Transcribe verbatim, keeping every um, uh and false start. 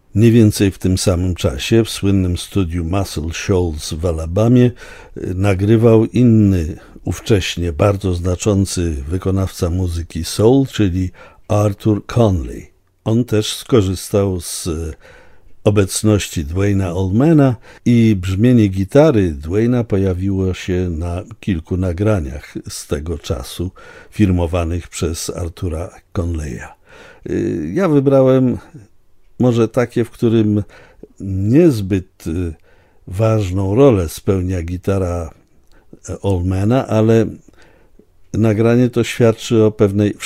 Mniej więcej w tym samym czasie w słynnym studiu Muscle Shoals w Alabamie nagrywał inny, ówcześnie bardzo znaczący wykonawca muzyki soul, czyli Arthur Conley. On też skorzystał z obecności Duane'a Allmana i brzmienie gitary Duane'a pojawiło się na kilku nagraniach z tego czasu, firmowanych przez Artura Conleya. Ja wybrałem może takie, w którym niezbyt ważną rolę spełnia gitara Allmana, ale nagranie to świadczy o pewnej